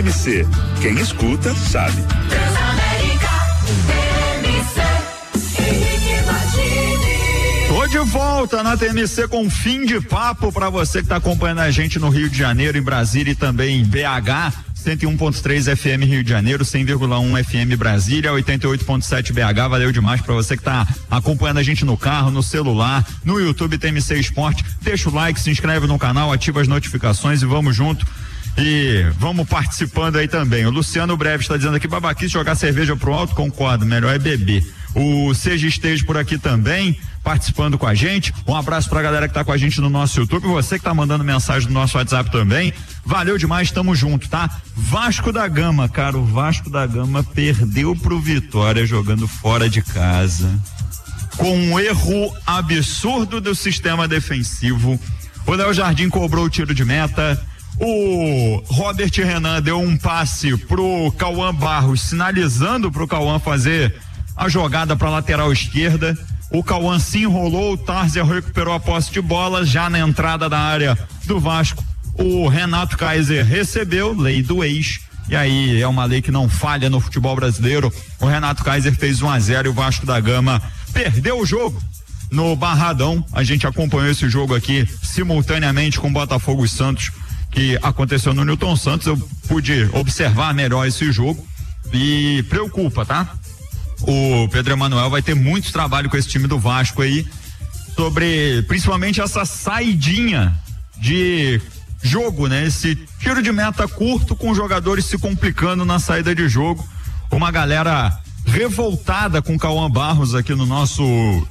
TMC, quem escuta sabe. Tô de volta na TMC com fim de papo para você que está acompanhando a gente no Rio de Janeiro, em Brasília e também em BH. 101.3 FM Rio de Janeiro, 100,1 FM Brasília, 88.7 BH. Valeu demais para você que tá acompanhando a gente no carro, no celular, no YouTube TMC Esporte. Deixa o like, se inscreve no canal, ativa as notificações e vamos junto. E vamos participando aí também. O Luciano Breve está dizendo aqui: babaquice, jogar cerveja pro alto, concordo, melhor é beber. O Seja Esteja por aqui também, participando com a gente. Um abraço pra galera que tá com a gente no nosso YouTube, você que tá mandando mensagem no nosso WhatsApp também. Valeu demais, tamo junto, tá? Vasco da Gama, cara, o Vasco da Gama perdeu pro Vitória jogando fora de casa, com um erro absurdo do sistema defensivo. O Léo Jardim cobrou o tiro de meta. O Robert Renan deu um passe pro Cauã Barros, sinalizando pro Cauã fazer a jogada para lateral esquerda. O Cauã se enrolou, o Tarzia recuperou a posse de bola já na entrada da área do Vasco. O Renato Kaiser recebeu, lei do ex, e aí é uma lei que não falha no futebol brasileiro. O Renato Kaiser fez 1-0 e o Vasco da Gama perdeu o jogo no Barradão. A gente acompanhou esse jogo aqui simultaneamente com Botafogo e Santos, que aconteceu no Newton Santos. Eu pude observar melhor esse jogo e preocupa, tá? O Pedro Emanuel vai ter muito trabalho com esse time do Vasco aí, sobre principalmente essa saidinha de jogo, né? Esse tiro de meta curto com jogadores se complicando na saída de jogo. Uma galera revoltada com o Cauã Barros aqui no nosso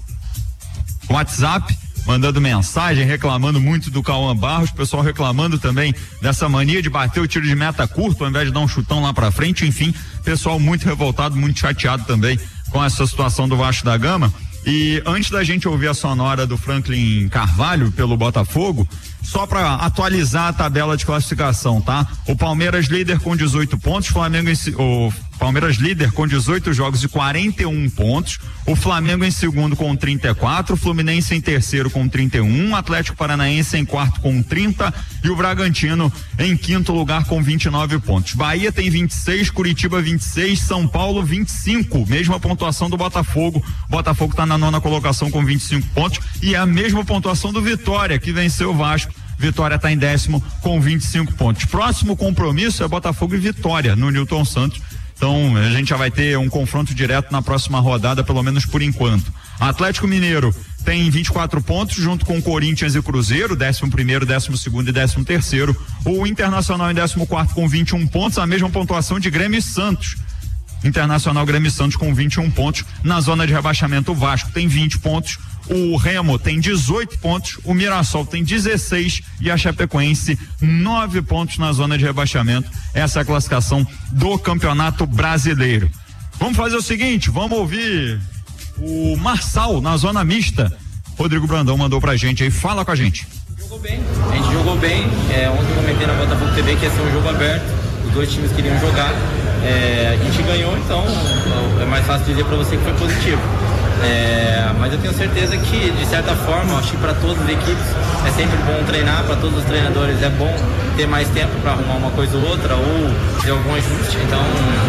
WhatsApp, mandando mensagem, reclamando muito do Cauã Barros, o pessoal reclamando também dessa mania de bater o tiro de meta curto ao invés de dar um chutão lá pra frente. Enfim, pessoal muito revoltado, muito chateado também com essa situação do Vasco da Gama. E antes da gente ouvir a sonora do Franklin Carvalho pelo Botafogo, só para atualizar a tabela de classificação, tá? O Palmeiras líder com 18 pontos, o Palmeiras líder com 18 jogos e 41 pontos, o Flamengo em segundo com 34, o Fluminense em terceiro com 31, o Atlético Paranaense em quarto com 30 e o Bragantino em quinto lugar com 29 pontos. Bahia tem 26, Curitiba 26, São Paulo 25, mesma pontuação do Botafogo. Botafogo tá na nona colocação com 25 pontos e é a mesma pontuação do Vitória, que venceu o Vasco. Vitória está em 10º com 25 pontos. Próximo compromisso é Botafogo e Vitória no Newton Santos. Então a gente já vai ter um confronto direto na próxima rodada, pelo menos por enquanto. Atlético Mineiro tem 24 pontos, junto com Corinthians e Cruzeiro, 11º, 12º e 13º. O Internacional em 14º com 21 pontos, a mesma pontuação de Grêmio e Santos. Internacional, Grêmio e Santos com 21 pontos. Na zona de rebaixamento, o Vasco tem 20 pontos. O Remo tem 18 pontos, o Mirassol tem 16 e a Chapecoense 9 pontos na zona de rebaixamento. Essa é a classificação do Campeonato Brasileiro. Vamos fazer o seguinte, vamos ouvir o Marçal na zona mista. Rodrigo Brandão mandou pra gente aí, fala com a gente. Jogou bem, a gente jogou bem. Ontem eu comentei na Botafogo TV que ia ser um jogo aberto, os dois times queriam jogar. A gente ganhou, então é mais fácil dizer pra você que foi positivo. Mas eu tenho certeza que, de certa forma, acho que para todas as equipes é sempre bom treinar, para todos os treinadores é bom ter mais tempo para arrumar uma coisa ou outra, ou fazer algum ajuste. Então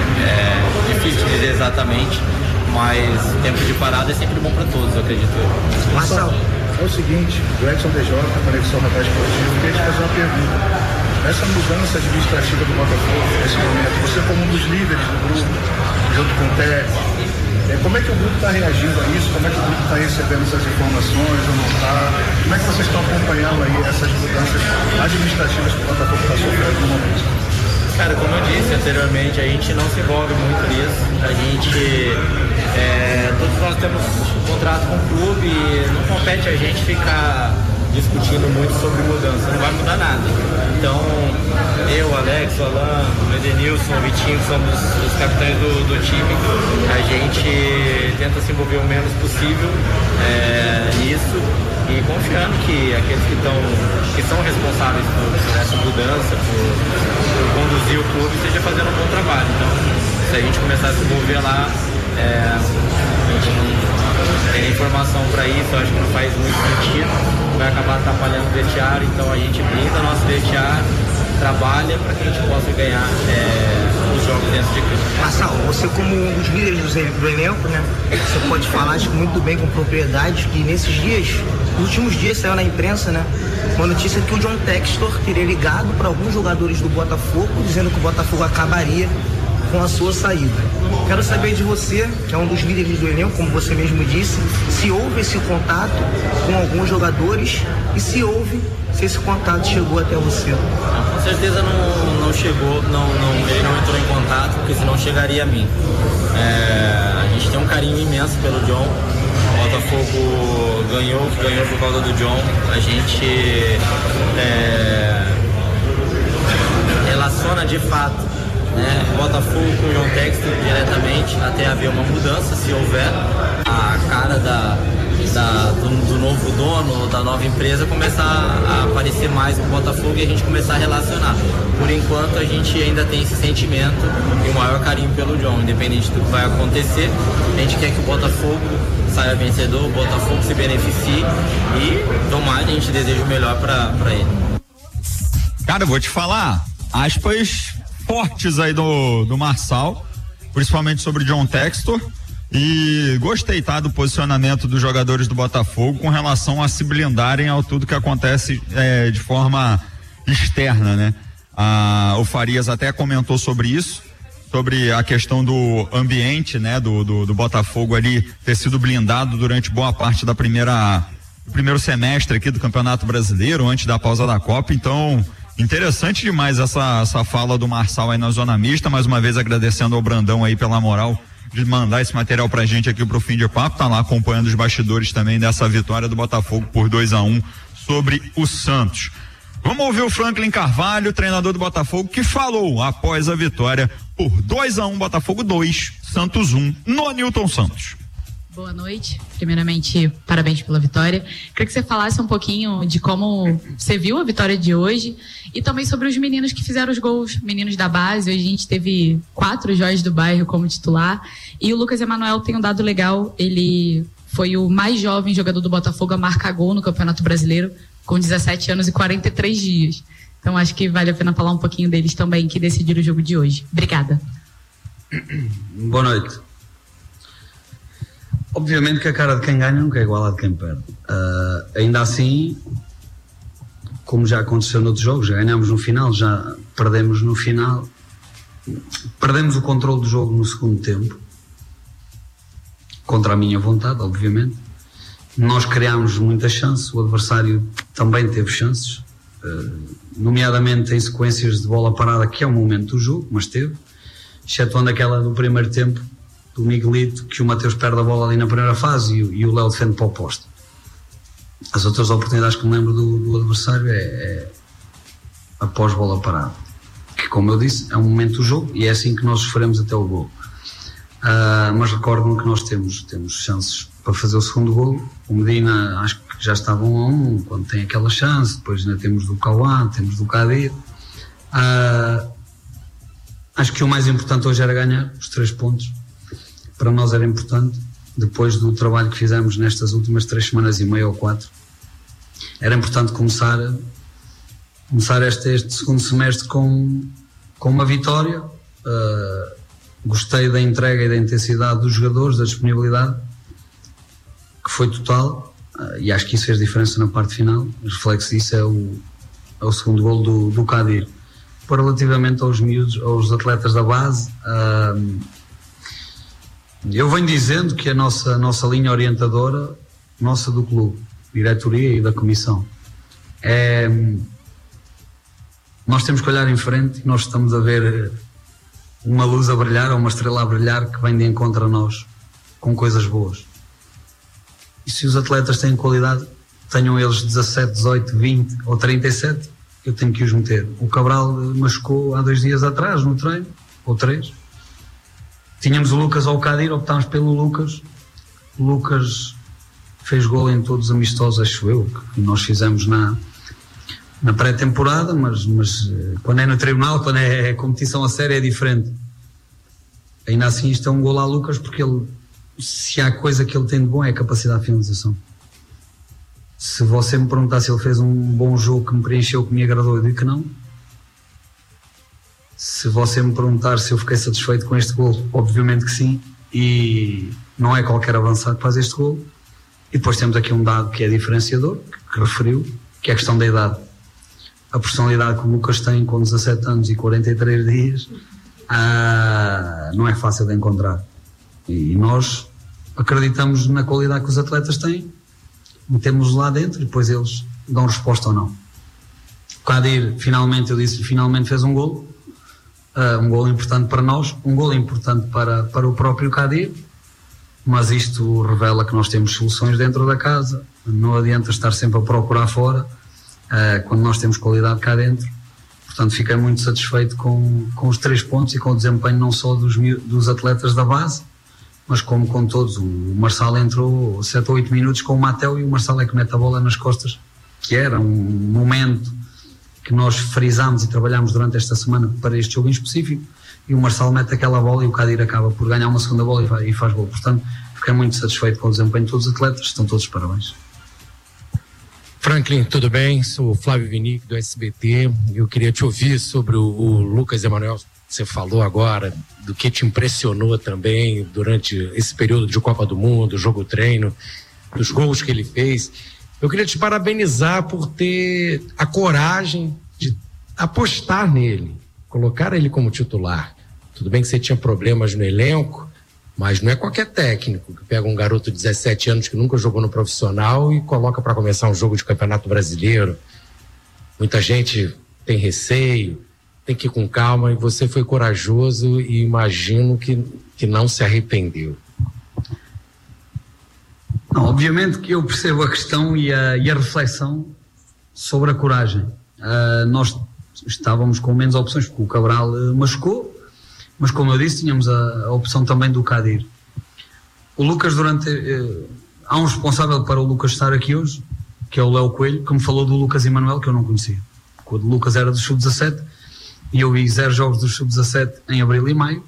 é difícil dizer exatamente, mas tempo de parada é sempre bom para todos, eu acredito. Marcelo, é o seguinte, o Edson DJ, Conexão Radar Esportivo, eu queria te fazer uma pergunta. Essa mudança administrativa do Botafogo, nesse momento, você como um dos líderes do grupo, junto com o técnico, como é que o grupo está reagindo a isso? Como é que o grupo está recebendo essas informações ou não está? Como é que vocês estão acompanhando aí essas mudanças administrativas que o Botafogo está sofrendo no momento? Cara, como eu disse anteriormente, a gente não se envolve muito nisso. A gente, todos nós temos um contrato com o clube e não compete a gente ficar discutindo muito sobre mudança, não vai mudar nada. Então, eu, Alex, o Alan, o Edenilson, o Vitinho, que somos os capitães do time, a gente tenta se envolver o menos possível nisso e confiando que aqueles que são responsáveis por essa mudança, por conduzir o clube, esteja fazendo um bom trabalho. Então, se a gente começar a se envolver lá, a gente não tem informação para isso, eu acho que não faz muito sentido, vai acabar atrapalhando o vestiário, então a gente blinda nosso vestiário, trabalha para que a gente possa ganhar os jogos dentro de campo. Marçal, você como um dos líderes do elenco, né? Você pode falar, acho, muito bem com propriedade que nesses dias, nos últimos dias saiu na imprensa, né? Uma notícia que o John Textor teria ligado para alguns jogadores do Botafogo, dizendo que o Botafogo acabaria com a sua saída. Quero saber de você, que é um dos líderes do elenco, como você mesmo disse, se houve esse contato com alguns jogadores e se houve, se esse contato chegou até você. Com certeza não chegou, ele não entrou em contato, porque senão chegaria a mim. A gente tem um carinho imenso pelo John. O Botafogo ganhou por causa do John. A gente relaciona de fato, né, Botafogo com o John Textor diretamente, até haver uma mudança, se houver, a cara do novo dono, da nova empresa começar a aparecer mais no Botafogo e a gente começar a relacionar. Por enquanto a gente ainda tem esse sentimento e o maior carinho pelo John, independente do que vai acontecer. A gente quer que o Botafogo saia vencedor, o Botafogo se beneficie e tomara, a gente deseja o melhor para ele. Cara, eu vou te falar, aspas fortes aí do Marçal, principalmente sobre John Textor, e gostei, tá, do posicionamento dos jogadores do Botafogo com relação a se blindarem ao tudo que acontece de forma externa, né? O Farias até comentou sobre isso, sobre a questão do ambiente, né, do Botafogo ali ter sido blindado durante boa parte do primeiro semestre aqui do Campeonato Brasileiro, antes da pausa da Copa. Então, interessante demais essa fala do Marçal aí na zona mista, mais uma vez agradecendo ao Brandão aí pela moral de mandar esse material pra gente aqui pro Fim de Papo, tá lá acompanhando os bastidores também dessa vitória do Botafogo por 2-1 sobre o Santos. Vamos ouvir o Franklin Carvalho, treinador do Botafogo, que falou após a vitória por 2-1, Botafogo 2, Santos 1, no Newton Santos. Boa noite. Primeiramente, parabéns pela vitória. Queria que você falasse um pouquinho de como você viu a vitória de hoje e também sobre os meninos que fizeram os gols, meninos da base. Hoje a gente teve 4 Jorge do Bairro como titular e o Lucas Emanuel tem um dado legal. Ele foi o mais jovem jogador do Botafogo a marcar gol no Campeonato Brasileiro, com 17 anos e 43 dias. Então acho que vale a pena falar um pouquinho deles também, que decidiram o jogo de hoje. Obrigada. Boa noite. Obviamente que a cara de quem ganha nunca é igual à de quem perde. Ainda assim, como já aconteceu noutros jogos, já ganhamos no final, já perdemos no final. Perdemos o controle do jogo no segundo tempo, contra a minha vontade, obviamente. Nós criámos muitas chances, o adversário também teve chances, nomeadamente em sequências de bola parada, que é o momento do jogo, mas teve, excetuando aquela do primeiro tempo, do Miguelito, que o Mateus perde a bola ali na primeira fase e o Léo defende para o posto. As outras oportunidades que me lembro do adversário é após bola parada, que, como eu disse, é um momento do jogo e é assim que nós sofremos até o gol. Mas recordam que nós temos chances para fazer o segundo gol. O Medina acho que já estava 1-1 quando tem aquela chance, depois ainda temos do Cauã, temos do Kadir. Acho que o mais importante hoje era ganhar os 3 pontos. Para nós era importante, depois do trabalho que fizemos nestas últimas 3 semanas e meia ou 4, era importante começar este segundo semestre com uma vitória. Gostei da entrega e da intensidade dos jogadores, da disponibilidade, que foi total, e acho que isso fez diferença na parte final. O reflexo disso é o segundo golo do Kadir. Relativamente aos miúdos, aos atletas da base, eu venho dizendo que a nossa linha orientadora, nossa do clube, diretoria e da comissão, nós temos que olhar em frente e nós estamos a ver uma luz a brilhar, ou uma estrela a brilhar, que vem de encontro a nós, com coisas boas. E se os atletas têm qualidade, tenham eles 17, 18, 20 ou 37, eu tenho que os meter. O Cabral machucou há 2 dias atrás no treino, ou 3. Tínhamos o Lucas ou o Kadir, optámos pelo Lucas. O Lucas fez gol em todos os amistosos, acho eu, que nós fizemos na pré-temporada, mas quando é no tribunal, quando é competição a sério, é diferente. Ainda assim, isto é um gol a Lucas, porque se há coisa que ele tem de bom é a capacidade de finalização. Se você me perguntar se ele fez um bom jogo que me preencheu, que me agradou, eu digo que não. Se você me perguntar se eu fiquei satisfeito com este gol, obviamente que sim, e não é qualquer avançado que faz este gol. E depois temos aqui um dado que é diferenciador, que referiu, que é a questão da idade. A personalidade que o Lucas tem com 17 anos e 43 dias não é fácil de encontrar. E nós acreditamos na qualidade que os atletas têm, metemos lá dentro e depois eles dão resposta ou não. O Kadir, finalmente fez um gol importante para nós, um gol importante para o próprio Kadir, mas isto revela que nós temos soluções dentro da casa, não adianta estar sempre a procurar fora, quando nós temos qualidade cá dentro. Portanto, fiquei muito satisfeito com os 3 pontos e com o desempenho não só dos atletas da base, mas como com todos. O Marçal entrou 7 ou 8 minutos com o Mateu e o Marçal é que mete a bola nas costas, que era um momento que nós frisámos e trabalhámos durante esta semana para este jogo em específico, e o Marçal mete aquela bola e o Kadir acaba por ganhar uma segunda bola e faz gol. Portanto, fiquei muito satisfeito com o desempenho de todos os atletas, estão todos de parabéns. Franklin, tudo bem? Sou o Flávio Vinic do SBT. Eu queria te ouvir sobre o Lucas Emanuel. Você falou agora do que te impressionou também durante esse período de Copa do Mundo, jogo treino, dos gols que ele fez. Eu queria te parabenizar por ter a coragem de apostar nele, colocar ele como titular. Tudo bem que você tinha problemas no elenco, mas não é qualquer técnico que pega um garoto de 17 anos que nunca jogou no profissional e coloca para começar um jogo de Campeonato Brasileiro. Muita gente tem receio, tem que ir com calma, e você foi corajoso e imagino que não se arrependeu. Não, obviamente que eu percebo a questão e a reflexão sobre a coragem. Nós estávamos com menos opções porque o Cabral machucou, mas como eu disse, tínhamos a opção também do Kadir. O Lucas, há um responsável para o Lucas estar aqui hoje, que é o Léo Coelho, que me falou do Lucas Emanuel, que eu não conhecia. O Lucas era do Sub-17 e eu vi 0 jogos do Sub-17 em abril e maio,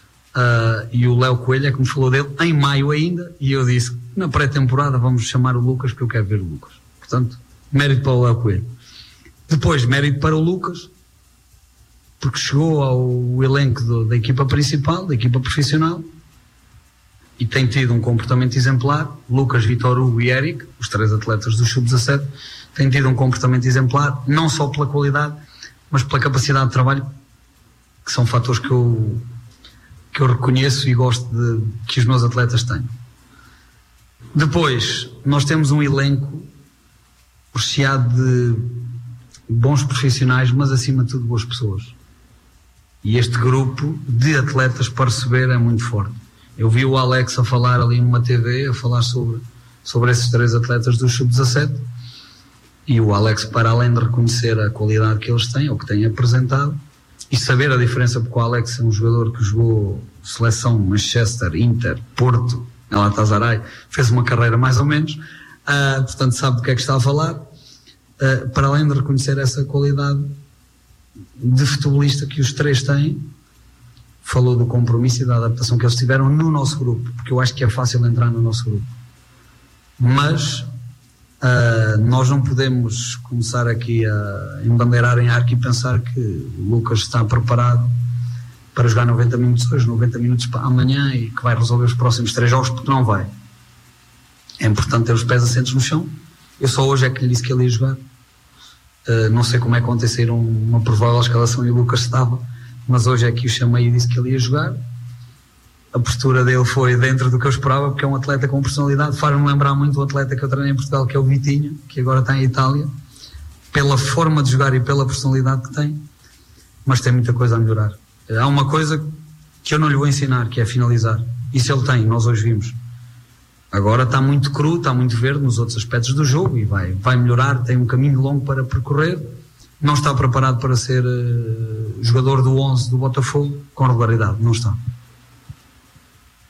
e o Léo Coelho é que me falou dele em maio ainda, e eu disse, na pré-temporada vamos chamar o Lucas, que eu quero ver o Lucas. Portanto, mérito para o Léo Coelho. Depois, mérito para o Lucas, porque chegou ao elenco da equipa principal, da equipa profissional, e tem tido um comportamento exemplar. Lucas, Vitor Hugo e Eric, os 3 atletas do Sub-17, têm tido um comportamento exemplar, não só pela qualidade, mas pela capacidade de trabalho, que são fatores que eu reconheço e gosto que os meus atletas tenham. Depois, nós temos um elenco recheado de bons profissionais, mas acima de tudo boas pessoas. E este grupo de atletas para receber é muito forte. Eu vi o Alex a falar ali numa TV, a falar sobre esses 3 atletas do Sub-17, e o Alex, para além de reconhecer a qualidade que eles têm, ou que têm apresentado, e saber a diferença, porque o Alex é um jogador que jogou seleção Manchester, Inter, Porto, Galatasaray, fez uma carreira mais ou menos, portanto sabe do que é que está a falar, para além de reconhecer essa qualidade de futebolista que os 3 têm, falou do compromisso e da adaptação que eles tiveram no nosso grupo, porque eu acho que é fácil entrar no nosso grupo, mas nós não podemos começar aqui a embandeirar em arco e pensar que o Lucas está preparado para jogar 90 minutos hoje, 90 minutos amanhã, e que vai resolver os próximos 3 jogos, porque não vai. É importante ter os pés assentos no chão. Eu só hoje é que lhe disse que ele ia jogar. Não sei como é que ontem saíram uma provável escalação e o Lucas estava, mas hoje é que o chamei e disse que ele ia jogar. A postura dele foi dentro do que eu esperava, porque é um atleta com personalidade. Faz-me lembrar muito o atleta que eu treinei em Portugal, que é o Vitinho, que agora está em Itália, pela forma de jogar e pela personalidade que tem, mas tem muita coisa a melhorar. Há uma coisa que eu não lhe vou ensinar, que é finalizar. Isso ele tem, nós hoje vimos. Agora está muito cru, está muito verde nos outros aspectos do jogo e vai melhorar, tem um caminho longo para percorrer. Não está preparado para ser jogador do 11 do Botafogo com regularidade, não está.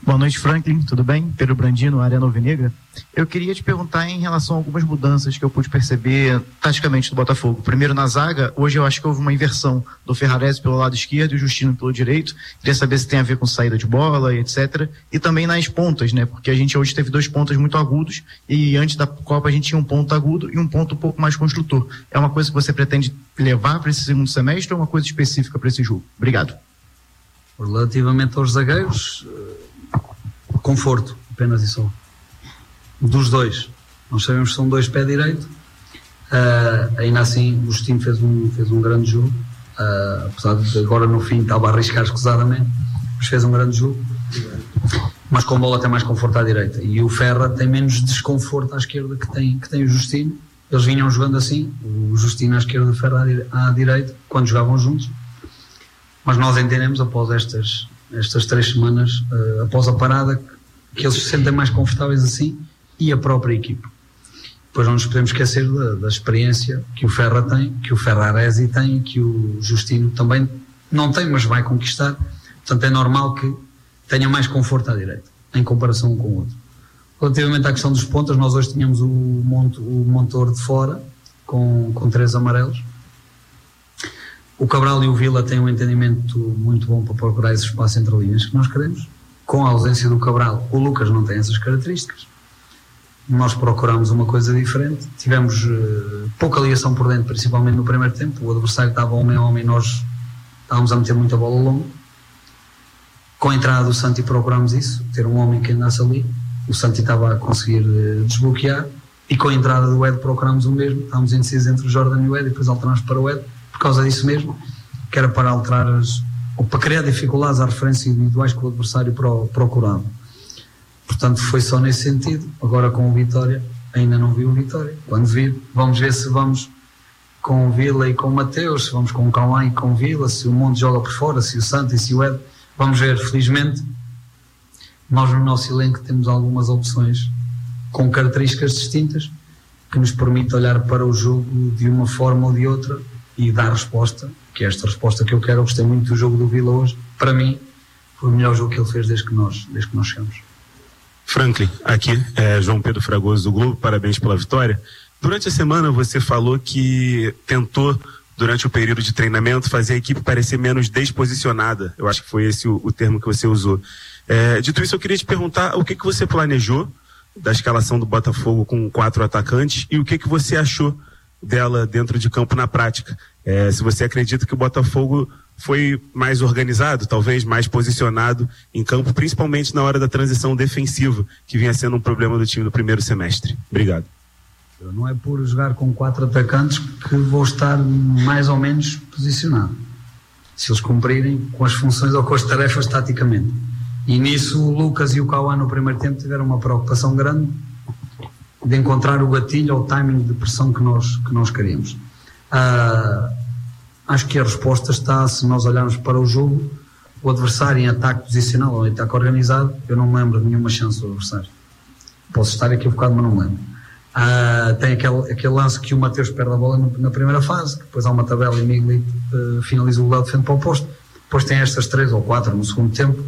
Boa noite, Franklin, tudo bem? Pedro Brandino, Arena Alvinegra. Eu queria te perguntar em relação a algumas mudanças que eu pude perceber taticamente do Botafogo. Primeiro, na zaga, hoje eu acho que houve uma inversão do Ferrarese pelo lado esquerdo e o Justino pelo direito. Queria saber se tem a ver com saída de bola e etc. E também nas pontas, né? Porque a gente hoje teve 2 pontas muito agudos e antes da Copa a gente tinha um ponto agudo e um ponto um pouco mais construtor. É uma coisa que você pretende levar para esse segundo semestre ou uma coisa específica para esse jogo? Obrigado. Relativamente aos zagueiros, conforto, apenas e só. Dos dois. Nós sabemos que são 2 pé direito. Ainda assim, o Justino fez um grande jogo. Apesar de agora no fim estava a arriscar escusadamente, mas fez um grande jogo. Mas com bola tem mais conforto à direita. E o Ferra tem menos desconforto à esquerda que tem o Justino. Eles vinham jogando assim, o Justino à esquerda e o Ferra à direita, quando jogavam juntos. Mas nós entendemos, após estas 3 semanas, após a parada, que eles se sentem mais confortáveis assim, e a própria equipe. Depois não nos podemos esquecer da experiência que o Ferra tem, que o Ferrarese tem, que o Justino também não tem, mas vai conquistar. Portanto, é normal que tenha mais conforto à direita, em comparação um com o outro. Relativamente à questão dos pontas, nós hoje tínhamos o Montor de fora, com 3 amarelos. O Cabral e o Vila têm um entendimento muito bom para procurar esse espaço entre linhas que nós queremos. Com a ausência do Cabral, o Lucas não tem essas características. Nós procuramos uma coisa diferente. Tivemos pouca ligação por dentro, principalmente no primeiro tempo. O adversário estava homem a homem e nós estávamos a meter muita bola longa. Com a entrada do Santi procurámos isso, ter um homem que andasse ali. O Santi estava a conseguir desbloquear, e com a entrada do Ed procurámos o mesmo. Estávamos indecisos entre o Jordan e o Ed, e depois alternámos para o Ed, por causa disso mesmo, que era para alterar ou para criar dificuldades às referências individuais que o adversário procurava. Portanto, foi só nesse sentido. Agora com o Vitória, ainda não vi o Vitória. Quando vir, vamos ver se vamos com o Vila e com o Mateus, se vamos com o Cauã e com o Vila, se o Monte joga por fora, se o Santos e se o Ed. Vamos ver. Felizmente, nós no nosso elenco temos algumas opções com características distintas que nos permite olhar para o jogo de uma forma ou de outra e dar resposta, que é esta resposta que eu quero. Eu gostei muito do jogo do Vila hoje. Para mim, foi o melhor jogo que ele fez desde que nós chegamos. Franklin, aqui é João Pedro Fragoso do Globo, parabéns pela vitória. Durante a semana você falou que tentou, durante o período de treinamento, fazer a equipe parecer menos desposicionada. Eu acho que foi esse o termo que você usou. Dito isso, eu queria te perguntar o que você planejou da escalação do Botafogo com 4 atacantes e o que você achou dela dentro de campo na prática. Se você acredita que o Botafogo foi mais organizado, talvez mais posicionado em campo, principalmente na hora da transição defensiva, que vinha sendo um problema do time no primeiro semestre. Obrigado. Não é por jogar com 4 atacantes que vou estar mais ou menos posicionado, se eles cumprirem com as funções ou com as tarefas taticamente. E nisso o Lucas e o Cauã no primeiro tempo tiveram uma preocupação grande de encontrar o gatilho ou o timing de pressão que nós queríamos. Acho que a resposta está, se nós olharmos para o jogo, o adversário em ataque posicional ou em ataque organizado, eu não me lembro de nenhuma chance do adversário. Posso estar equivocado, mas não me lembro. Tem aquele lance que o Mateus perde a bola na primeira fase, que depois há uma tabela e Miguel finaliza o lado de frente para o posto. Depois tem estas 3 ou 4 no segundo tempo,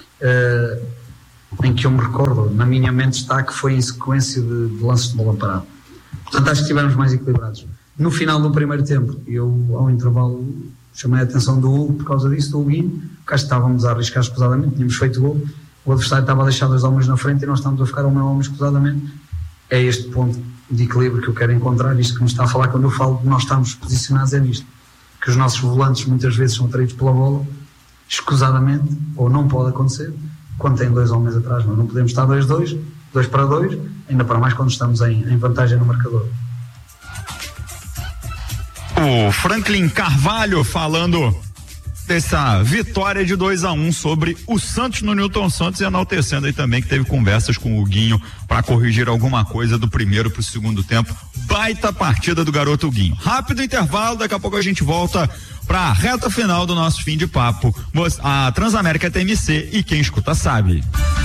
em que eu me recordo, na minha mente está que foi em sequência de lances de bola parada. Portanto, acho que estivemos mais equilibrados. No final do primeiro tempo, eu ao intervalo chamei a atenção do Hugo por causa disso, do Huguinho, que acho que estávamos a arriscar escusadamente, tínhamos feito gol, o adversário estava a deixar 2 homens na frente e nós estávamos a ficar ao meu homem escusadamente. É este ponto de equilíbrio que eu quero encontrar, isto que me está a falar quando eu falo de nós estamos posicionados, é nisto, que os nossos volantes muitas vezes são atraídos pela bola escusadamente, ou não pode acontecer quando tem 2 homens atrás. Nós não podemos estar 2-2, 2 para 2, ainda para mais quando estamos em vantagem no marcador. O Franklin Carvalho falando dessa vitória de 2-1 sobre o Santos no Newton Santos, e enaltecendo aí também que teve conversas com o Guinho para corrigir alguma coisa do primeiro para o segundo tempo. Baita partida do garoto Guinho. Rápido intervalo, daqui a pouco a gente volta para a reta final do nosso fim de papo. A Transamérica TMC, e quem escuta sabe.